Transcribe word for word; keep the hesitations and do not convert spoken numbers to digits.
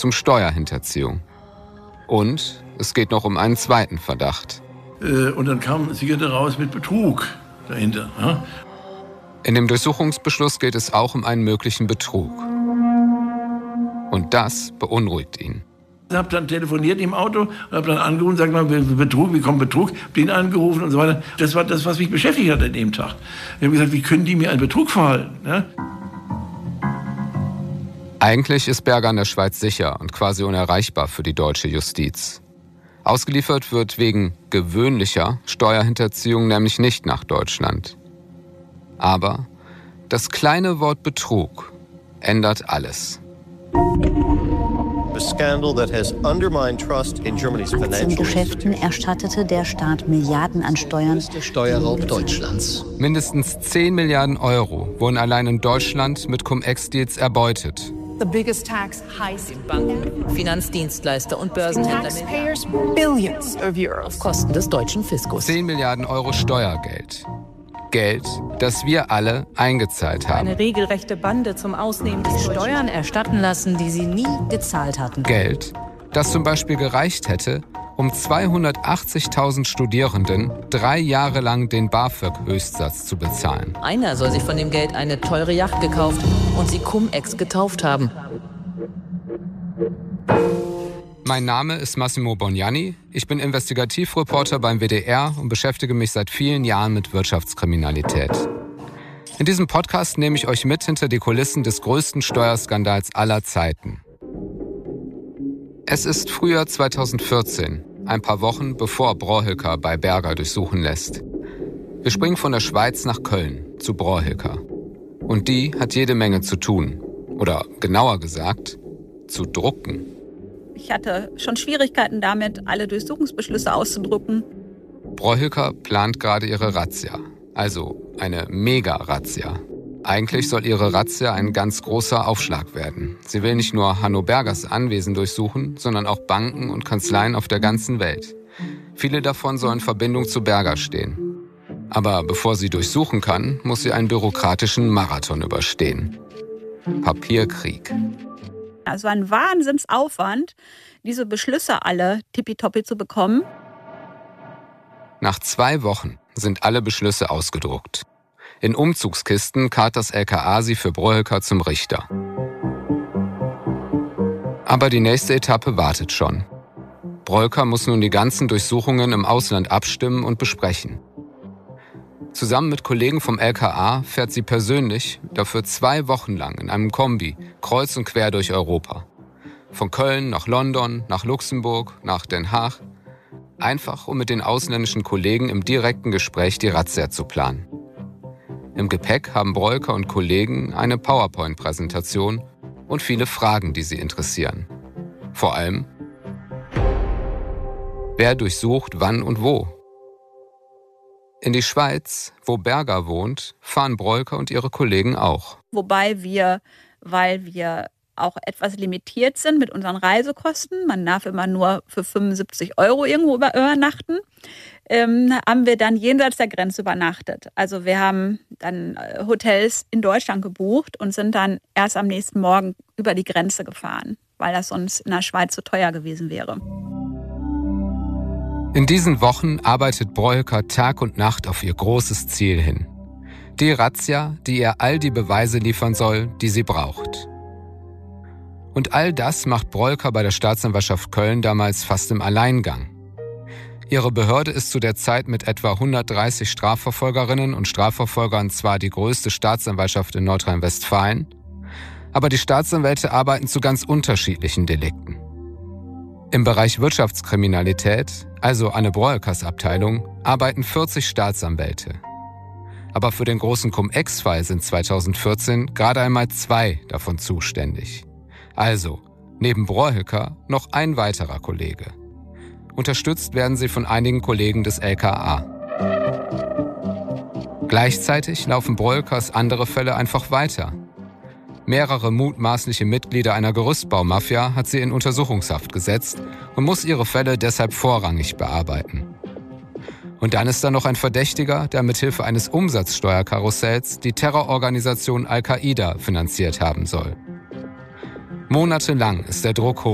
zum Steuerhinterziehung. Und es geht noch um einen zweiten Verdacht. Äh, und dann kam Zigarette raus mit Betrug dahinter. Ja? In dem Durchsuchungsbeschluss geht es auch um einen möglichen Betrug. Und das beunruhigt ihn. Ich habe dann telefoniert im Auto und habe dann angerufen und gesagt, mal, Betrug, wie kommt Betrug? Hab den angerufen und so weiter. Das war das, was mich beschäftigt hat an dem Tag. Ich habe gesagt, wie können die mir einen Betrug verhalten? Ja? Eigentlich ist Berger in der Schweiz sicher und quasi unerreichbar für die deutsche Justiz. Ausgeliefert wird wegen gewöhnlicher Steuerhinterziehung nämlich nicht nach Deutschland. Aber das kleine Wort Betrug ändert alles. Aktiengeschäften erstattete der Staat Milliarden an Steuern. Der Steuerraub Deutschlands. Mindestens zehn Milliarden Euro wurden allein in Deutschland mit Cum-Ex-Deals erbeutet. The biggest tax heist in Banken, Finanzdienstleister und Börsenhändler taxpayers billions of euros auf Kosten des deutschen Fiskus. zehn Milliarden Euro Steuergeld. Geld, das wir alle eingezahlt haben. Eine regelrechte Bande zum Ausnehmen des Steuern erstatten lassen, die sie nie gezahlt hatten. Geld, das zum Beispiel gereicht hätte, um zweihundertachtzigtausend Studierenden drei Jahre lang den BAföG-Höchstsatz zu bezahlen. Einer soll sich von dem Geld eine teure Yacht gekauft und sie Cum-Ex getauft haben. Mein Name ist Massimo Bognani. Ich bin Investigativreporter beim W D R und beschäftige mich seit vielen Jahren mit Wirtschaftskriminalität. In diesem Podcast nehme ich euch mit hinter die Kulissen des größten Steuerskandals aller Zeiten. Es ist Frühjahr zweitausendvierzehn, ein paar Wochen bevor Brohilker bei Berger durchsuchen lässt. Wir springen von der Schweiz nach Köln zu Brohilker. Und die hat jede Menge zu tun. Oder genauer gesagt, zu drucken. Ich hatte schon Schwierigkeiten damit, alle Durchsuchungsbeschlüsse auszudrucken. Brohilker plant gerade ihre Razzia, also eine Mega-Razzia. Eigentlich soll ihre Razzia ein ganz großer Aufschlag werden. Sie will nicht nur Hanno Bergers Anwesen durchsuchen, sondern auch Banken und Kanzleien auf der ganzen Welt. Viele davon sollen in Verbindung zu Berger stehen. Aber bevor sie durchsuchen kann, muss sie einen bürokratischen Marathon überstehen. Papierkrieg. Es war ein Wahnsinnsaufwand, diese Beschlüsse alle tippitoppi zu bekommen. Nach zwei Wochen sind alle Beschlüsse ausgedruckt. In Umzugskisten karrt das L K A sie für Brohilker zum Richter. Aber die nächste Etappe wartet schon. Brohilker muss nun die ganzen Durchsuchungen im Ausland abstimmen und besprechen. Zusammen mit Kollegen vom L K A fährt sie persönlich dafür zwei Wochen lang in einem Kombi kreuz und quer durch Europa. Von Köln nach London, nach Luxemburg, nach Den Haag. Einfach, um mit den ausländischen Kollegen im direkten Gespräch die Razzia zu planen. Im Gepäck haben Brohilker und Kollegen eine PowerPoint-Präsentation und viele Fragen, die sie interessieren. Vor allem, wer durchsucht wann und wo? In die Schweiz, wo Berger wohnt, fahren Brohilker und ihre Kollegen auch. Wobei wir, weil wir auch etwas limitiert sind mit unseren Reisekosten, man darf immer nur für fünfundsiebzig Euro irgendwo übernachten, ähm, haben wir dann jenseits der Grenze übernachtet. Also wir haben dann Hotels in Deutschland gebucht und sind dann erst am nächsten Morgen über die Grenze gefahren, weil das sonst in der Schweiz zu teuer gewesen wäre. In diesen Wochen arbeitet Brohilker Tag und Nacht auf ihr großes Ziel hin. Die Razzia, die ihr all die Beweise liefern soll, die sie braucht. Und all das macht Brohilker bei der Staatsanwaltschaft Köln damals fast im Alleingang. Ihre Behörde ist zu der Zeit mit etwa hundertdreißig Strafverfolgerinnen und Strafverfolgern zwar die größte Staatsanwaltschaft in Nordrhein-Westfalen, aber die Staatsanwälte arbeiten zu ganz unterschiedlichen Delikten. Im Bereich Wirtschaftskriminalität, also Anne Brohilkers Abteilung, arbeiten vierzig Staatsanwälte. Aber für den großen Cum-Ex-Fall sind zweitausendvierzehn gerade einmal zwei davon zuständig. Also, neben Brohilker noch ein weiterer Kollege. Unterstützt werden sie von einigen Kollegen des L K A. Gleichzeitig laufen Brohilkers andere Fälle einfach weiter. Mehrere mutmaßliche Mitglieder einer Gerüstbaumafia hat sie in Untersuchungshaft gesetzt und muss ihre Fälle deshalb vorrangig bearbeiten. Und dann ist da noch ein Verdächtiger, der mithilfe eines Umsatzsteuerkarussells die Terrororganisation Al-Qaida finanziert haben soll. Monatelang ist der Druck hoch.